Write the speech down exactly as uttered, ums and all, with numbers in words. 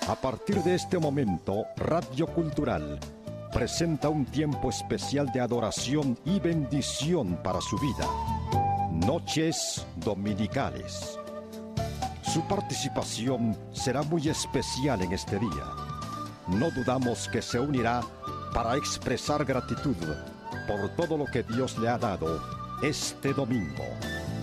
A partir de este momento, Radio Cultural presenta un tiempo especial de adoración y bendición para su vida. Noches Dominicales. Su participación será muy especial en este día. No dudamos que se unirá para expresar gratitud por todo lo que Dios le ha dado este domingo.